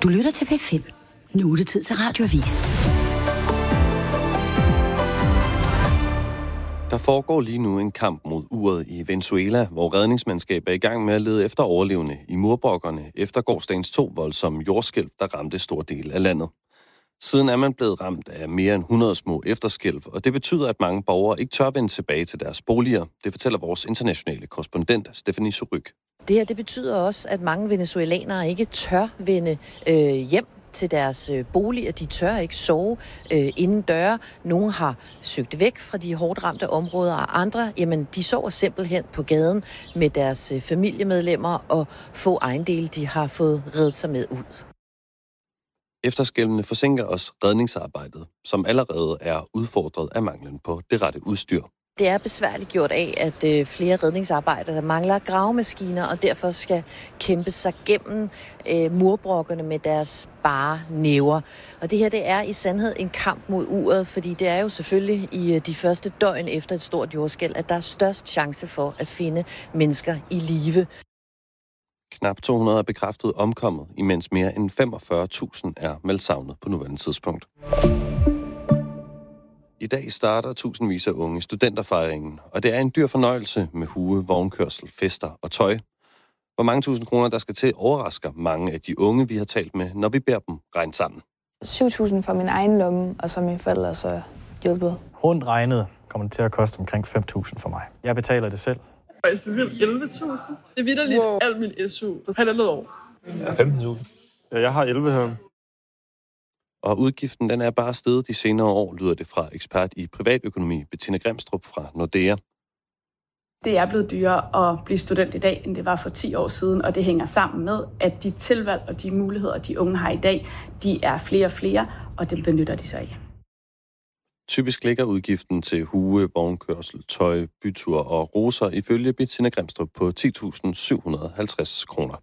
Du lytter til P5. Nu er det tid til Radioavis. Der foregår lige nu en kamp mod uret i Venezuela, hvor redningsmandskab er i gang med at lede efter overlevende i murbrokkerne efter gårsdagens 2 voldsomme jordskælv, der ramte stor del af landet. Siden er man blevet ramt af mere end 100 små efterskælv, og det betyder, at mange borgere ikke tør vende tilbage til deres boliger. Det fortæller vores internationale korrespondent, Stephanie Suryk. Det her det betyder også, at mange venezuelanere ikke tør vende hjem til deres boliger. De tør ikke sove inden døre. Nogle har søgt væk fra de hårdt ramte områder, og andre, jamen, de sover simpelthen på gaden med deres familiemedlemmer og få ejendele, de har fået reddet sig med ud. Efterskælvene forsinker også redningsarbejdet, som allerede er udfordret af manglen på det rette udstyr. Det er besværligt gjort af, at flere redningsarbejdere mangler gravemaskiner, og derfor skal kæmpe sig gennem murbrokkerne med deres bare næver. Og det her, det er i sandhed en kamp mod uret, fordi det er jo selvfølgelig i de første døgn efter et stort jordskælv, at der er størst chance for at finde mennesker i live. Knap 200 er bekræftet omkommet, imens mere end 45.000 er meldt savnet på nuværende tidspunkt. I dag starter tusindvis af unge studenterfejringen, og det er en dyr fornøjelse med hue, vognkørsel, fester og tøj. Hvor mange tusind kroner der skal til overrasker mange af de unge, vi har talt med, når vi beder dem regne sammen. 7.000 fra min egen lomme, og så mine forældre så hjulpet. Rundt regnet kommer det til at koste omkring 5.000 for mig. Jeg betaler det selv. Altså vildt 11.000. Det er vitterligt alt min SU på halvandet år. Ja, 15.000. Ja, jeg har 11 her. Og udgiften den er bare steget de senere år, lyder det fra ekspert i privatøkonomi Bettina Grimstrup fra Nordea. Det er blevet dyrere at blive student i dag, end det var for 10 år siden, og det hænger sammen med, at de tilvalg og de muligheder, de unge har i dag, de er flere og flere, og det benytter de sig af. Typisk ligger udgiften til hue, vognkørsel, tøj, bytur og roser ifølge Bettina Grimstrup på 10.750 kroner.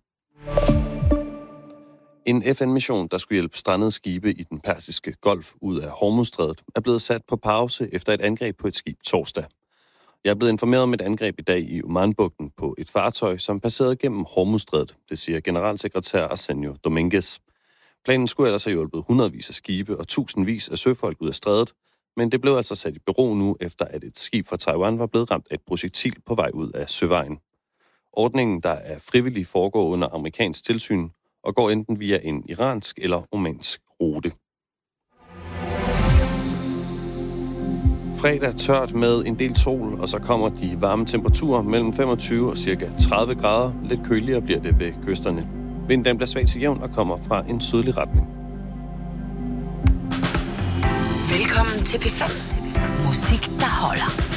En FN-mission, der skulle hjælpe strandede skibe i den persiske golf ud af Hormuzstrædet, er blevet sat på pause efter et angreb på et skib torsdag. Jeg er blevet informeret om et angreb i dag i Omanbugten på et fartøj, som passerede gennem Hormuzstrædet, det siger generalsekretær Arsenio Dominguez. Planen skulle ellers have hjulpet hundredvis af skibe og tusindvis af søfolk ud af strædet, men det blev altså sat i bero nu, efter at et skib fra Taiwan var blevet ramt af et projektil på vej ud af søvejen. Ordningen, der er frivillig, foregår under amerikansk tilsyn og går enten via en iransk eller omansk rute. Fredag tørt med en del sol, og så kommer de varme temperaturer mellem 25 og ca. 30 grader. Lidt køligere bliver det ved kysterne. Vinden bliver svag til jævn og kommer fra en sydlig retning. Velkommen til P5. Musik, der holder.